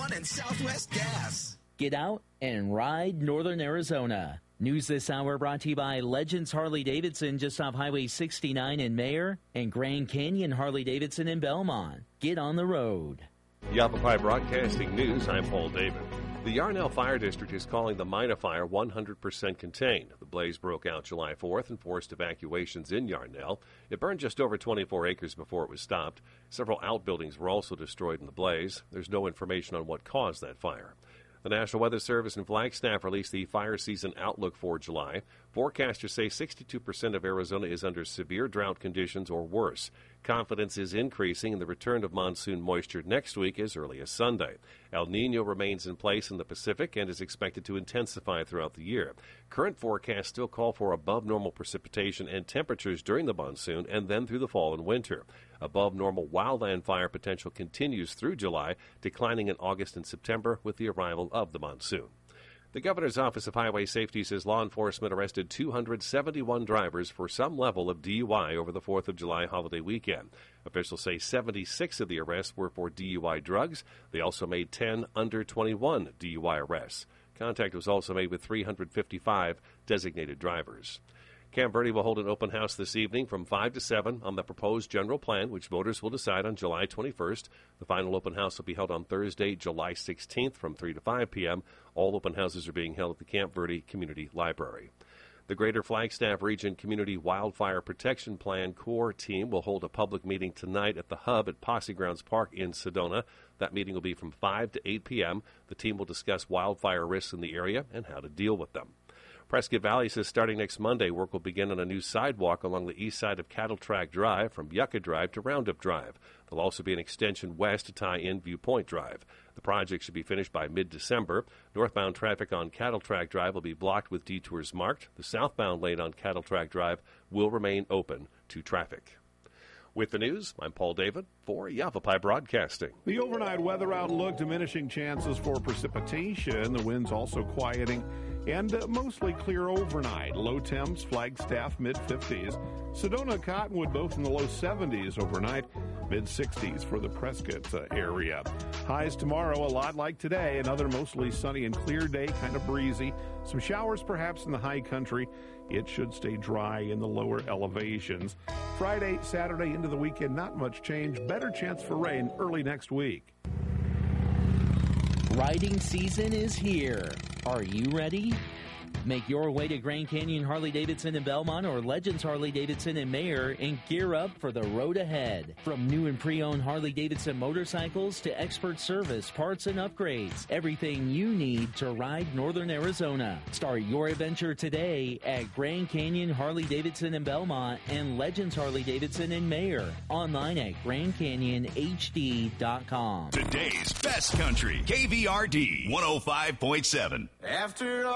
one and Southwest Gas. Get out and ride Northern Arizona. News this hour brought to you by Legends Harley-Davidson just off Highway 69 in Mayer and Grand Canyon Harley-Davidson in Belmont. Get on the road. Yavapai Broadcasting News, I'm Paul David. The Yarnell Fire District is calling the Mina fire 100% contained. The blaze broke out July 4th and forced evacuations in Yarnell. It burned just over 24 acres before it was stopped. Several outbuildings were also destroyed in the blaze. There's no information on what caused that fire. The National Weather Service and Flagstaff released the fire season outlook for July. Forecasters say 62% of Arizona is under severe drought conditions or worse. Confidence is increasing in the return of monsoon moisture next week as early as Sunday. El Nino remains in place in the Pacific and is expected to intensify throughout the year. Current forecasts still call for above normal precipitation and temperatures during the monsoon and then through the fall and winter. Above normal wildland fire potential continues through July, declining in August and September with the arrival of the monsoon. The Governor's Office of Highway Safety says law enforcement arrested 271 drivers for some level of DUI over the 4th of July holiday weekend. Officials say 76 of the arrests were for DUI drugs. They also made 10 under 21 DUI arrests. Contact was also made with 355 designated drivers. Camp Verde will hold an open house this evening from 5 to 7 on the proposed general plan, which voters will decide on July 21st. The final open house will be held on Thursday, July 16th from 3 to 5 p.m. All open houses are being held at the Camp Verde Community Library. The Greater Flagstaff Region Community Wildfire Protection Plan Corps team will hold a public meeting tonight at the Hub at Posse Grounds Park in Sedona. That meeting will be from 5 to 8 p.m. The team will discuss wildfire risks in the area and how to deal with them. Prescott Valley says starting next Monday, work will begin on a new sidewalk along the east side of Cattle Track Drive from Yucca Drive to Roundup Drive. There'll also be an extension west to tie in Viewpoint Drive. The project should be finished by mid-December. Northbound traffic on Cattle Track Drive will be blocked with detours marked. The southbound lane on Cattle Track Drive will remain open to traffic. With the news, I'm Paul David for Yavapai Broadcasting. The overnight weather outlook, diminishing chances for precipitation. The winds also quieting and mostly clear overnight. Low temps, Flagstaff, mid-50s. Sedona, Cottonwood, both in the low 70s overnight. Mid-60s for the Prescott area. Highs tomorrow, a lot like today. Another mostly sunny and clear day, kind of breezy. Some showers perhaps in the high country. It should stay dry in the lower elevations. Friday, Saturday into the weekend, not much change. Better chance for rain early next week. Riding season is here. Are you ready? Make your way to Grand Canyon Harley-Davidson in Belmont or Legends Harley-Davidson in Mayer and gear up for the road ahead. From new and pre-owned Harley-Davidson motorcycles to expert service, parts, and upgrades. Everything you need to ride Northern Arizona. Start your adventure today at Grand Canyon Harley-Davidson in Belmont and Legends Harley-Davidson in Mayer. Online at GrandCanyonHD.com. Today's best country, KVRD 105.7. After